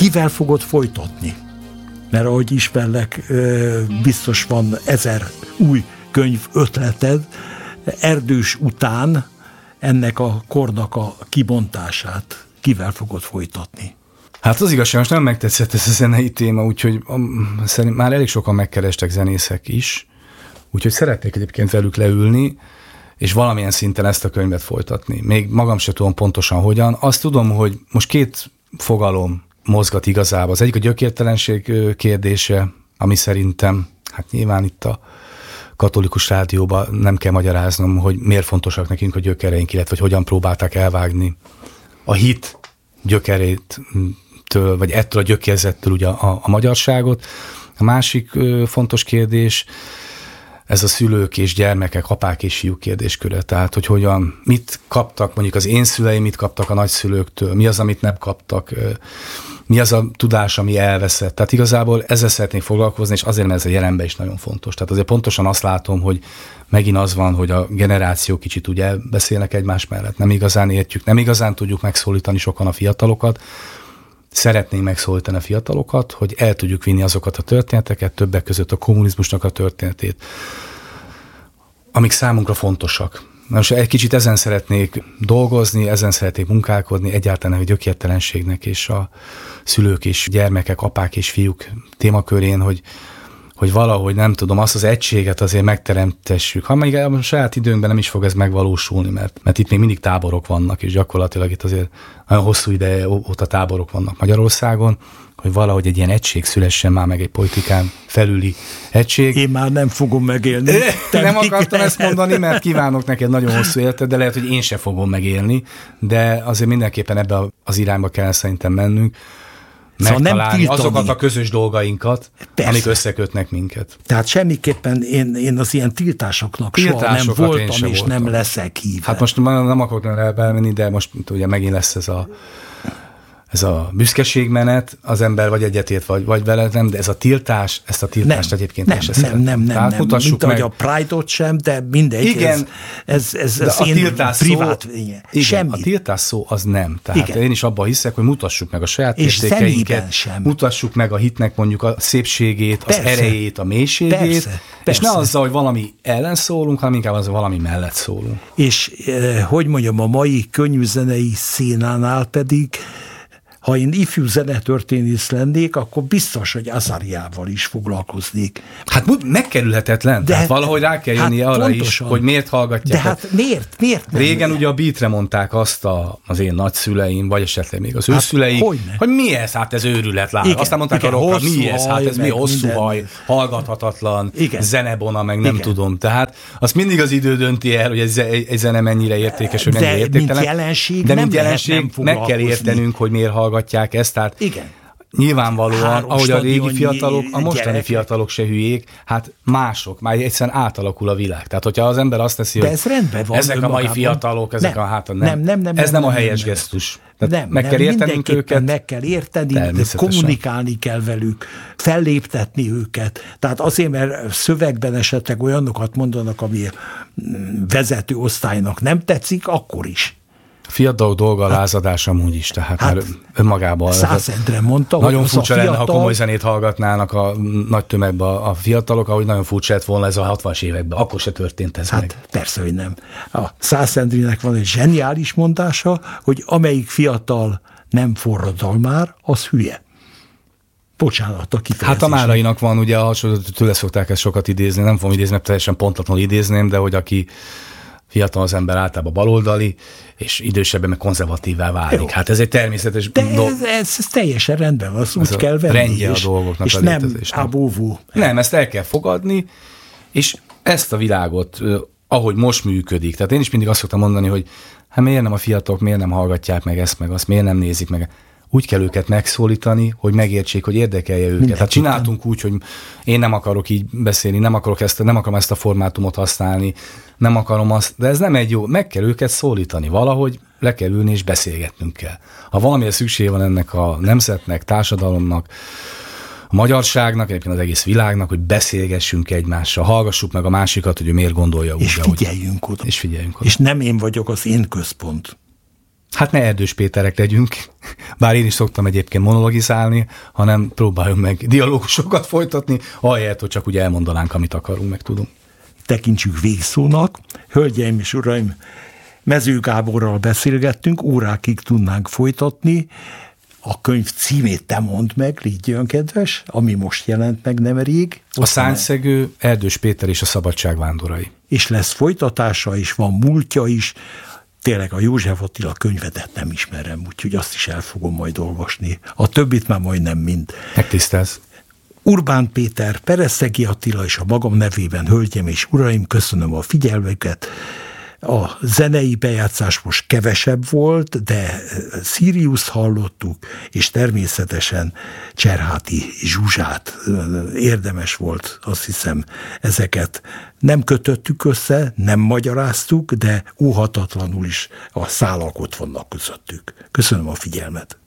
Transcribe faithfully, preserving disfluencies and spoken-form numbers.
kivel fogod folytatni? Mert ahogy ismerlek, biztos van ezer új könyv ötleted, Erdős után ennek a kornak a kibontását kivel fogod folytatni? Hát az igazság, most nem megtetszett ez a zenei téma, úgyhogy szerint már elég sokan megkerestek zenészek is, úgyhogy szeretnék egyébként velük leülni, és valamilyen szinten ezt a könyvet folytatni. Még magam sem tudom pontosan hogyan. Azt tudom, hogy most két fogalom mozgat igazából. Az egyik a gyökértelenség kérdése, ami szerintem, hát nyilván itt a katolikus rádióban nem kell magyaráznom, hogy miért fontosak nekünk a gyökereink, illetve hogy hogyan próbálták elvágni a hit gyökerétől, vagy ettől a gyökérzettől ugye a, a magyarságot. A másik ö, fontos kérdés, ez a szülők és gyermekek, apák és fiúk kérdésköre. Tehát, hogy hogyan, mit kaptak, mondjuk az én szüleim mit kaptak a nagyszülőktől, mi az, amit nem kaptak, mi az a tudás, ami elveszett. Tehát igazából ezzel szeretnék foglalkozni, és azért, mert ez a jelenben is nagyon fontos. Tehát azért pontosan azt látom, hogy megint az van, hogy a generációk kicsit úgy elbeszélnek egymás mellett. Nem igazán értjük, nem igazán tudjuk megszólítani sokan a fiatalokat. Szeretnénk megszólítani a fiatalokat, hogy el tudjuk vinni azokat a történeteket, többek között a kommunizmusnak a történetét, amik számunkra fontosak. Most egy kicsit ezen szeretnék dolgozni, ezen szeretnék munkálkodni, egyáltalán a gyökértelenségnek és a szülők és gyermekek, apák és fiúk témakörén, hogy, hogy valahogy nem tudom, azt az egységet azért megteremtessük. Ha még a saját időnkben nem is fog ez megvalósulni, mert, mert itt még mindig táborok vannak, és gyakorlatilag itt azért nagyon hosszú ideje óta táborok vannak Magyarországon, hogy valahogy egy ilyen egység szülessen már meg, egy politikán felüli egység. Én már nem fogom megélni. Nem akartam ezt mondani, mert kívánok neked nagyon hosszú életet, de lehet, hogy én se fogom megélni, de azért mindenképpen ebbe az irányba kell szerintem mennünk, megtalálni szóval azokat a közös dolgainkat, persze, amik összekötnek minket. Tehát semmiképpen én, én az ilyen tiltásoknak Tiltásokat soha nem voltam, és voltam. Nem leszek híve. Hát most nem akarok elmenni, de most ugye megint lesz ez a ez a büszkeségmenet, az ember vagy egyetért, vagy, vagy vele nem, de ez a tiltás, ezt a tiltást nem, egyébként nem, se nem, nem, nem, nem, nem, mint ahogy a Pride-ot sem, de mindegy, igen, ez, ez, ez, ez én privát vénye. Igen, a tiltás szó az nem. Tehát igen, én is abban hiszek, hogy mutassuk meg a saját értékeinket, mutassuk meg a hitnek mondjuk a szépségét, persze, az erejét, a mélységét, persze, és persze, ne azzal, hogy valami ellen szólunk, hanem inkább az, hogy valami mellett szólunk. És eh, hogy mondjam, a mai könnyűzenei színánál pedig ha én ifjú zenetörténész lennék, akkor biztos, hogy Azariával is foglalkoznék. Hát megkerülhetetlen. De tehát valahogy rá kell jönni hát arra pontosan is, hogy miért hallgatják. De hát miért? Miért nem? Régen ugye a Beatre mondták azt a, az én nagyszüleim, vagy esetleg még az ő hát, szüleik, hogy mi ez? Hát ez őrület lát. Igen, aztán mondták igen, a rockra, mi ez? Hát ez mi hosszú minden. Haj, hallgathatatlan, igen, zenebona, meg nem igen, tudom. Tehát azt mindig az idő dönti el, hogy egy, egy zene mennyire értékes, hogy mennyire értéktelen. Mint jelenség, de nem mint jelenség meg kell értenünk, hogy miért hallgatják ezt, tehát igen, nyilvánvalóan, Három ahogy a régi fiatalok, a mostani gyerekek. Fiatalok se hülyék, hát mások, már egyszerűen átalakul a világ. Tehát, hogyha az ember azt teszi, de hogy ez rendben van ezek a mai fiatalok, ezek nem, a hát nem, nem, nem, nem, ez nem, nem a helyes nem, gesztus. Nem, meg nem, kell értenünk őket. Meg kell érteni, kommunikálni kell velük, felléptetni őket. Tehát azért, mert szövegben esetleg olyanokat mondanak, ami vezető osztálynak nem tetszik, akkor is. Fiatalok dolga a lázadás amúgy is, tehát hát, már önmagában. Szász Endre mondta, nagyon hogy furcsa fiatal... lenne, ha komoly zenét hallgatnának a nagy tömegben a fiatalok, ahogy nagyon furcsa lett volna ez a hatvanas években. Akkor se történt ez hát meg. Persze, hogy nem. A Szász Endrének van egy zseniális mondása, hogy amelyik fiatal nem forradalmár, az hülye. Bocsánat a kifejezés. Hát a Márainak van, ugye, tőle szokták ezt sokat idézni, nem fogom idézni, mert teljesen pontatlanul idézném, de hogy aki fiatal az ember általában baloldali, és idősebben meg konzervatívvá válik. Jó. Hát ez egy természetes dolog. Ez, ez, ez teljesen rendben van, azt úgy kell venni. Rendje a dolgoknak és a nem abóvó. Nem, ezt el kell fogadni, és ezt a világot, ahogy most működik, tehát én is mindig azt szoktam mondani, hogy hát miért nem a fiatalok, miért nem hallgatják meg ezt, meg azt, miért nem nézik meg. Úgy kell őket megszólítani, hogy megértsék, hogy érdekelje őket. Mindenki. Hát csináltunk úgy, hogy én nem akarok így beszélni, nem akarok ezt, nem akarom ezt a formátumot használni, nem akarom azt, de ez nem egy jó, meg kell őket szólítani, valahogy le kell ülni és beszélgetnünk kell. Ha valamilyen szükség van ennek a nemzetnek, társadalomnak, a magyarságnak, egyébként az egész világnak, hogy beszélgessünk egymással, hallgassuk meg a másikat, hogy ő miért gondolja úgy. És figyeljünk oda. És figyeljünk oda. És nem én vagyok az én központ. Hát ne Erdős Péterek legyünk, bár én is szoktam egyébként monologizálni, hanem próbáljunk meg dialógusokat folytatni, ahelyett, hogy csak úgy elmondanánk, amit akarunk, meg tudunk. Tekintsük végszónak. Hölgyeim és uraim, Mező Gáborral beszélgettünk, órákig tudnánk folytatni. A könyv címét te mondd meg, légy olyan kedves, ami most jelent meg nem rég. A Szánszegő, Erdős Péter és a Szabadság vándorai. És lesz folytatása is, van múltja is. Tényleg a József Attila könyvedet nem ismerem, úgyhogy azt is el fogom majd olvasni. A többit már majdnem mind. Megtisztelsz. Urbán Péter, Pereszegi Attila és a magam nevében, hölgyem és uraim, köszönöm a figyelmüket. A zenei bejátszás most kevesebb volt, de Sirius hallottuk, és természetesen Cserháti Zsuzsát. Érdemes volt, azt hiszem, ezeket nem kötöttük össze, nem magyaráztuk, de óhatatlanul is a szálak ott vannak közöttük. Köszönöm a figyelmet.